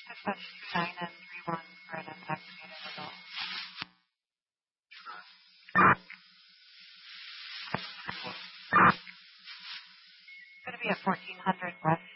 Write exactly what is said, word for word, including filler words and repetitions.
Dispatch two nine and three one for an unvaccinated adult. It's going to be at fourteen hundred West